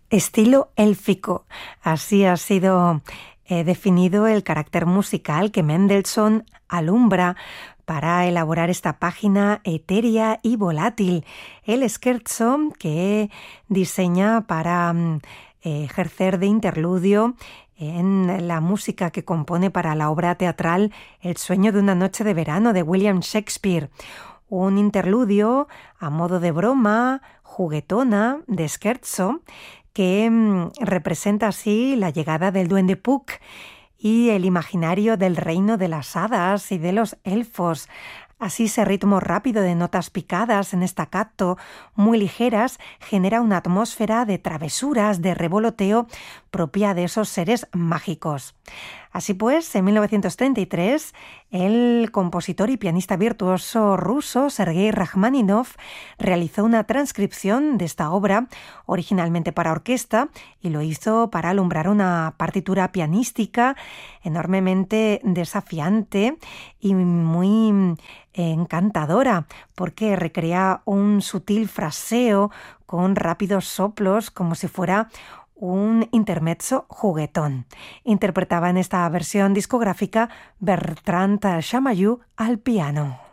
Estilo élfico. Así ha sido definido el carácter musical que Mendelssohn alumbra para elaborar esta página etérea y volátil. El scherzo que diseña para ejercer de interludio en la música que compone para la obra teatral El sueño de una noche de verano de William Shakespeare. Un interludio a modo de broma juguetona de scherzo que representa así la llegada del duende Puck y el imaginario del reino de las hadas y de los elfos. Así ese ritmo rápido de notas picadas en staccato muy ligeras genera una atmósfera de travesuras, de revoloteo propia de esos seres mágicos. Así pues, en 1933, el compositor y pianista virtuoso ruso Sergei Rachmaninov realizó una transcripción de esta obra originalmente para orquesta y lo hizo para alumbrar una partitura pianística enormemente desafiante y muy encantadora, porque recrea un sutil fraseo con rápidos soplos como si fuera un intermezzo juguetón. Interpretaba en esta versión discográfica Bertrand Chamayou al piano.